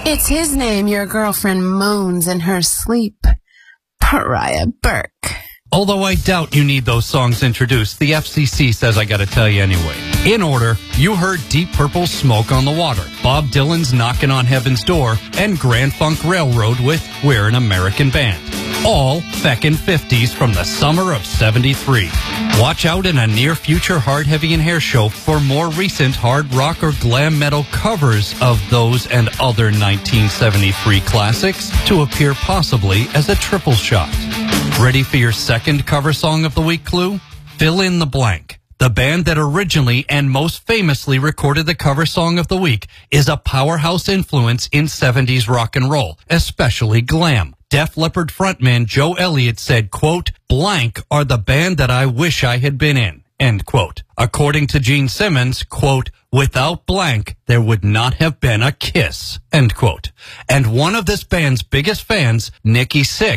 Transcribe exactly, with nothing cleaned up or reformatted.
It's his name your girlfriend moans in her sleep. Pariah Burke. Although I doubt you need those songs introduced, the F C C says I gotta tell you anyway. In order, you heard Deep Purple's Smoke on the Water, Bob Dylan's Knockin' on Heaven's Door, and Grand Funk Railroad with We're an American Band. All feckin' fifties from the summer of seventy-three. Watch out in a near-future Hard, Heavy, and Hair show for more recent hard rock or glam metal covers of those and other nineteen seventy-three classics to appear possibly as a triple shot. Ready for your second cover song of the week clue? Fill in the blank. The band that originally and most famously recorded the cover song of the week is a powerhouse influence in seventies rock and roll, especially glam. Def Leppard frontman Joe Elliott said, quote, blank are the band that I wish I had been in, end quote. According to Gene Simmons, quote, without blank, there would not have been a Kiss, end quote. And one of this band's biggest fans, Nikki Sixx,